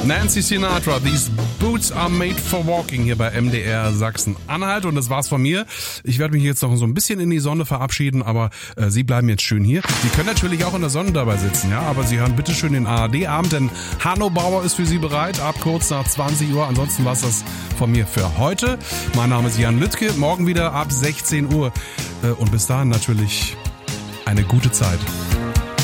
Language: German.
Nancy Sinatra, These Boots are made for walking hier bei MDR Sachsen-Anhalt. Und das war's von mir. Ich werde mich jetzt noch so ein bisschen in die Sonne verabschieden, aber Sie bleiben jetzt schön hier. Sie können natürlich auch in der Sonne dabei sitzen, ja, aber Sie hören bitte schön den ARD-Abend, denn Hanno Bauer ist für Sie bereit ab kurz nach 20 Uhr. Ansonsten war's das von mir für heute. Mein Name ist Jan Lüttke. Morgen wieder ab 16 Uhr. Und bis dahin natürlich eine gute Zeit.